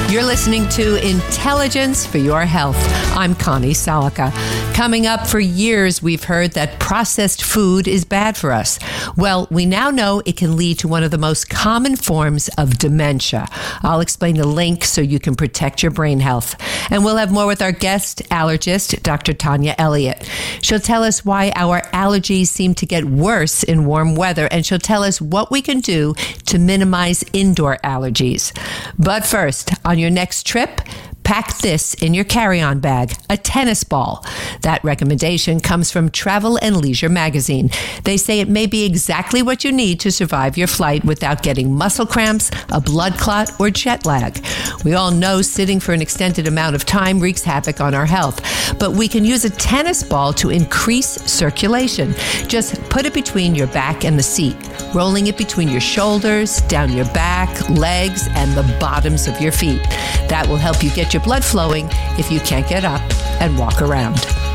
You're listening to Intelligence for Your Health. I'm Connie Salika. Coming up, for years, we've heard that processed food is bad for us. Well, we now know it can lead to one of the most common forms of dementia. I'll explain the link so you can protect your brain health. And we'll have more with our guest allergist, Dr. Tanya Elliott. She'll tell us why our allergies seem to get worse in warm weather, and she'll tell us what we can do to minimize indoor allergies. But first, on your next trip, pack this in your carry-on bag, a tennis ball. That recommendation comes from Travel and Leisure magazine. They say it may be exactly what you need to survive your flight without getting muscle cramps, a blood clot, or jet lag. We all know sitting for an extended amount of time wreaks havoc on our health, but we can use a tennis ball to increase circulation. Just put it between your back and the seat, rolling it between your shoulders, down your back, legs, and the bottoms of your feet. That will help you get your blood flowing if you can't get up and walk around.